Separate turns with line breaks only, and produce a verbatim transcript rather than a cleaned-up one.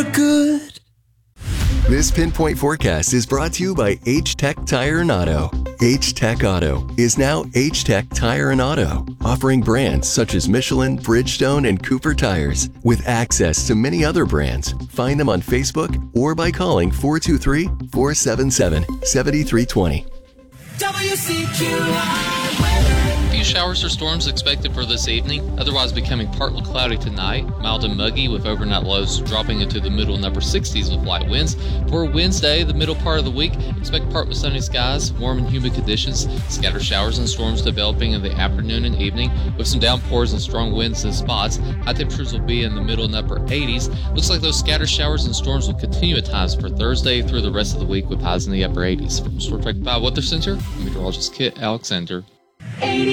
for good.
This Pinpoint Forecast is brought to you by H-Tech Tire and Auto. H-Tech Auto is now H-Tech Tire and Auto, offering brands such as Michelin, Bridgestone, and Cooper tires, with access to many other brands. Find them on Facebook or by calling four two three, four seven seven, seven three two zero.
W C Q I weather.
Few showers or storms expected for this evening, otherwise becoming partly cloudy tonight, mild and muggy with overnight lows dropping into the middle and upper sixties with light winds. For Wednesday, the middle part of the week, expect partly sunny skies, warm and humid conditions, scattered showers and storms developing in the afternoon and evening with some downpours and strong winds in spots. High temperatures will be in the middle and upper eighties. Looks like those scattered showers and storms will continue at times for Thursday through the rest of the week with highs in the upper eighties. From Short Track five Weather Center, I'm meteorologist Kit Alexander.